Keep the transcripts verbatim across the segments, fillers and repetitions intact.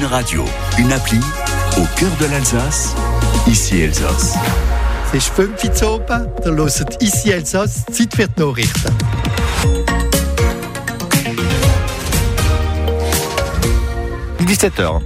Radio, une appli au cœur de l'Alsace, ici Elsass. Es ist fünf Uhr zu oben, da hört ici Elsass, Zeit für die Nachrichten. dix-sept heures.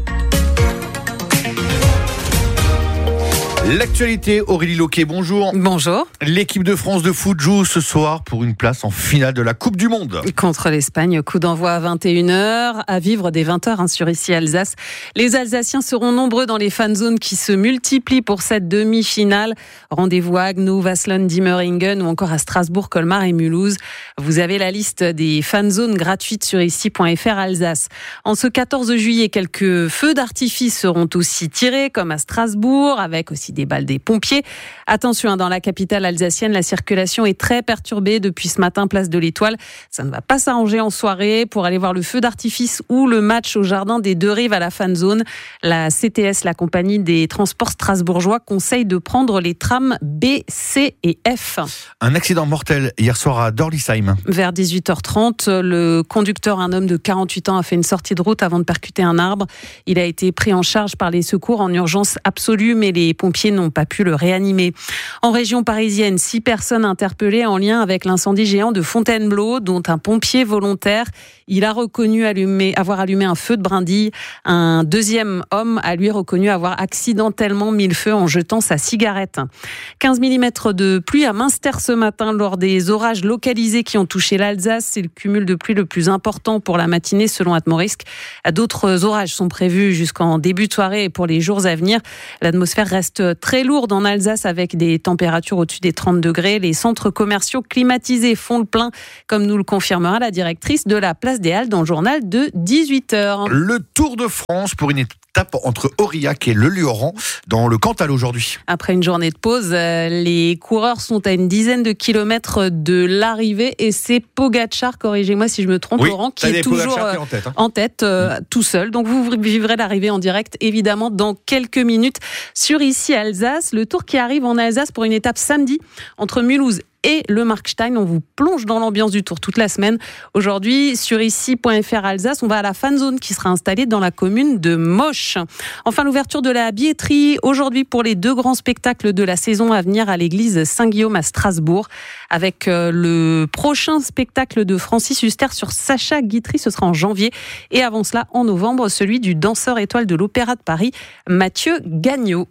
L'actualité, Aurélie Loquet, bonjour. Bonjour. L'équipe de France de foot joue ce soir pour une place en finale de la Coupe du Monde. Contre l'Espagne, coup d'envoi à vingt et une heures, à vivre dès vingt heures hein, sur ici Alsace. Les Alsaciens seront nombreux dans les fan zones qui se multiplient pour cette demi-finale. Rendez-vous à Agno, Waslon, Diemeringen ou encore à Strasbourg, Colmar et Mulhouse. Vous avez la liste des fan zones gratuites sur ici point f r Alsace. En ce quatorze juillet, quelques feux d'artifice seront aussi tirés, comme à Strasbourg, avec aussi des balles des pompiers. Attention, dans la capitale alsacienne, la circulation est très perturbée depuis ce matin, place de l'Étoile. Ça ne va pas s'arranger en soirée pour aller voir le feu d'artifice ou le match au jardin des Deux Rives à la fan zone. La C T S, la compagnie des transports strasbourgeois, conseille de prendre les trams B, C et F. Un accident mortel hier soir à Dorlisheim. Vers dix-huit heures trente, le conducteur, un homme de quarante-huit ans, a fait une sortie de route avant de percuter un arbre. Il a été pris en charge par les secours en urgence absolue, mais les pompiers n'ont pas pu le réanimer. En région parisienne, six personnes interpellées en lien avec l'incendie géant de Fontainebleau, dont un pompier volontaire. Il a reconnu allumer, avoir allumé un feu de brindille. Un deuxième homme a lui reconnu avoir accidentellement mis le feu en jetant sa cigarette. quinze millimètres de pluie à Münster ce matin lors des orages localisés qui ont touché l'Alsace. C'est le cumul de pluie le plus important pour la matinée selon Atmorisk. D'autres orages sont prévus jusqu'en début de soirée et pour les jours à venir. L'atmosphère reste très lourde en Alsace avec des températures au-dessus des trente degrés. Les centres commerciaux climatisés font le plein, comme nous le confirmera la directrice de la Place des Halles dans le journal de dix-huit heures. Le Tour de France pour une étape entre Aurillac et Le Lioran dans le Cantal aujourd'hui. Après une journée de pause, les coureurs sont à une dizaine de kilomètres de l'arrivée et c'est Pogacar, corrigez-moi si je me trompe, oui, Laurent, qui est toujours euh, en tête, hein. en tête euh, mmh. tout seul. Donc vous vivrez l'arrivée en direct évidemment dans quelques minutes sur ici Alsace. Le Tour qui arrive en Alsace pour une étape samedi entre Mulhouse et le Markstein. On vous plonge dans l'ambiance du Tour toute la semaine. Aujourd'hui, sur ici point f r Alsace, on va à la fan zone qui sera installée dans la commune de Moche. Enfin, l'ouverture de la billetterie aujourd'hui pour les deux grands spectacles de la saison à venir à l'église Saint-Guillaume à Strasbourg. Avec le prochain spectacle de Francis Huster sur Sacha Guitry, ce sera en janvier. Et avant cela, en novembre, celui du danseur étoile de l'Opéra de Paris, Mathieu Gagnon.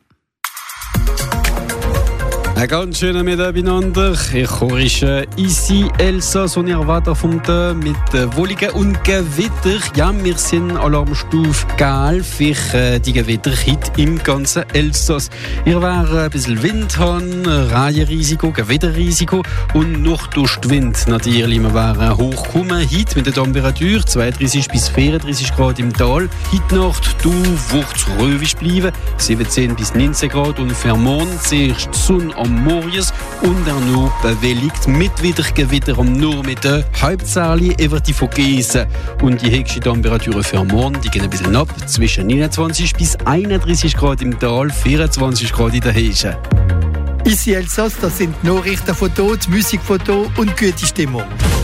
Ein ganz schöner Mittag miteinander. Ich höre ici Elsass und ihr weiter vom Tag mit Wolken und Gewitter. Ja, wir sind Alarmstufe gelb für die Gewitter heute im ganzen Elsass. Ihr werdet ein bisschen Wind haben, Regenrisiko, Gewitterrisiko und noch durch den Wind natürlich. Wir werden hochkommen heute mit der Temperatur zweiunddreißig bis vierunddreißig Grad im Tal. Heute Nacht du wird's ruhig bleiben, siebzehn bis neunzehn Grad und für morgen zuerst die Sonne am Morgens und dann noch bewölkt mit wieder Gewitter am Nachmittag, hauptsächlich über die Vogesen. Und die höchste Temperatur für morgen, die gehen ein bisschen ab, zwischen neunundzwanzig bis einunddreißig Grad im Tal, vierundzwanzig Grad in der Hege. Ici Elsass, das sind Nachrichtenfotos, Musikfotos und gute Stimmung.